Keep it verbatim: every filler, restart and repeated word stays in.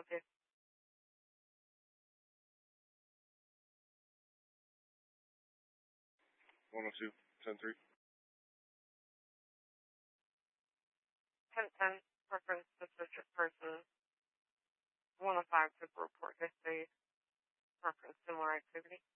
help you? one oh two, ten three. ten ten, reference suspicious person. one oh five, took report history, reference similar activity.